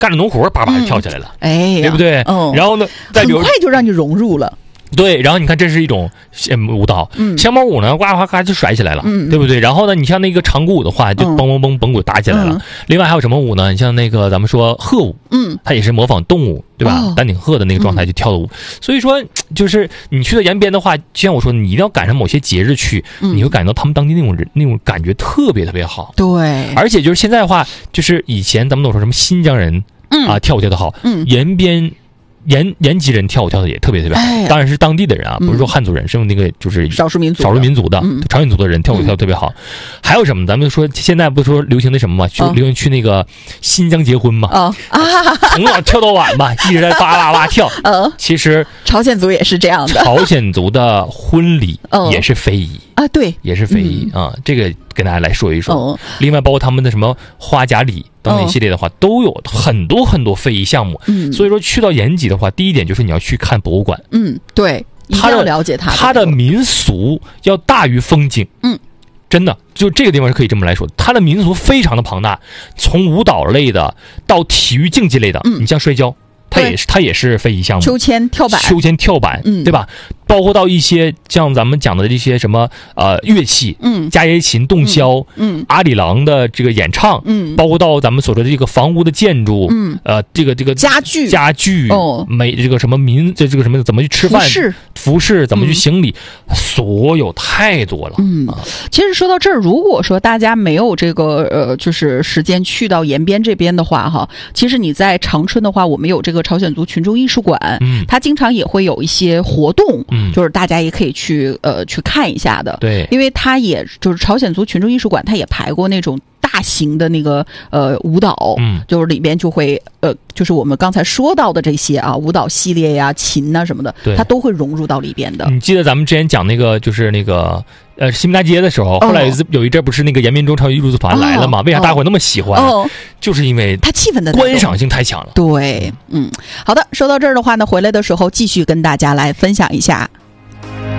干着农活叭叭就跳起来了， 哎呀， 对不对？然后呢，再比如很快就让你融入了。 对，然后你看这是一种舞蹈，香茅舞呢，呱呱呱就甩起来了，对不对？然后呢，你像那个长鼓舞的话，就嘣嘣嘣嘣鼓打起来了。另外还有什么舞呢？你像那个咱们说鹤舞，它也是模仿动物，对吧？丹顶鹤的那个状态去跳的舞。所以说，就是你去到延边的话，就像我说，你一定要赶上某些节日去，你会感到他们当地那种感觉特别特别好。 对， 而且就是现在的话，就是以前咱们都说什么新疆人啊跳舞跳得好，延边。延吉人跳舞跳的也特别特别好，当然是当地的人啊，不是说汉族人，是用那个就是少数民族的朝鲜族的人跳舞跳的特别好。还有什么？咱们说现在不是说流行那什么嘛，就流行去那个新疆结婚嘛，从早跳到晚嘛，一直在哇哇哇跳。其实朝鲜族也是这样的， 朝鲜族的婚礼也是非遗啊，对， 也是非遗啊，这个跟大家来说一说。另外包括他们的什么花甲礼等等一系列的话，都有很多很多非遗项目。所以说去到延吉的话，第一点就是你要去看博物馆。 对，一定要了解它的民俗要大于风景。真的，就这个地方是可以这么来说，它的民俗非常的庞大，从舞蹈类的到体育竞技类的，你像摔跤，它也是非遗项目。 秋千跳板， 对吧？包括到一些像咱们讲的这些什么乐器，伽椰琴、洞箫，阿里郎的这个演唱，包括到咱们所说的这个房屋的建筑，这个家具， 这个什么这个什么怎么去吃饭，服饰怎么去行礼，所有太多了。 其实说到这儿，如果说大家没有这个就是时间去到延边这边的话，哈，其实你在长春的话，我们有这个朝鲜族群众艺术馆，它经常也会有一些活动。就是大家也可以去看一下的， 对， 因为它也就是朝鲜族群众艺术馆，它也排过那种大型的那个舞蹈，就是里边就会就是我们刚才说到的这些啊舞蹈系列呀、琴啊什么的，它都会融入到里边的。 你记得咱们之前讲那个就是那个西门大街的时候，后来有一阵不是那个延边中朝鲜艺术团来了嘛？为啥大伙那么喜欢？就是因为它气氛的观赏性太强了。 对，好的，说到这儿的话呢，回来的时候继续跟大家来分享一下。